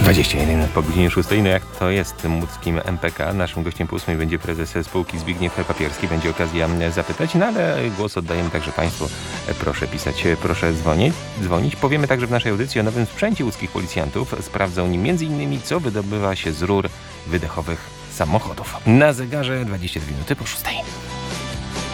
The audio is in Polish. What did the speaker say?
21 minut po godzinie 6. No jak to jest tym łódzkim MPK? Naszym gościem po 8 będzie prezes spółki Zbigniew Papierski. Będzie okazja zapytać, no ale głos oddajemy także Państwu. Proszę pisać, proszę dzwonić. Powiemy także w naszej audycji o nowym sprzęcie łódzkich policjantów. Sprawdzą nim m.in. co wydobywa się z rur wydechowych samochodów. Na zegarze 22 minuty po 6.